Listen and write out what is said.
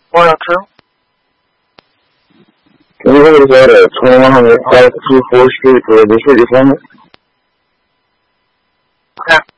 102. Can you hold us out at 2100 South 24th Street for the city appointment? Okay.